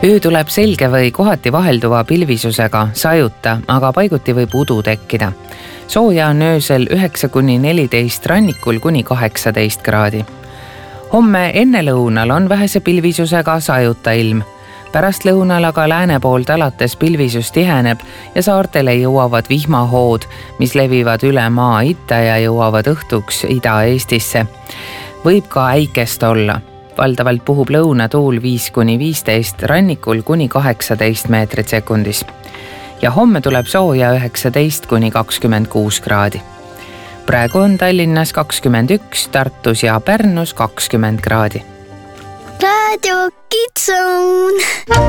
Öö tuleb selge või kohati vahelduva pilvisusega, sajuta, aga paiguti võib udu tekkida. Sooja on öösel 9–14, rannikul kuni 18 kraadi. Homme ennelõunal on vähese pilvisusega sajuta ilm. Pärast lõunal aga lääne poolt alates pilvisus tiheneb ja saartele jõuavad vihmahood, mis levivad üle maa itta ja jõuavad õhtuks Ida-Eestisse. Võib ka äikest olla. Valdavalt puhub lõunatuul 5–15, rannikul kuni 18 meetrit sekundis. Ja homme tuleb sooja 19–26 kraadi. Praegu on Tallinnas 21, Tartus ja Pärnus 20 kraadi. Radio Kids Zone.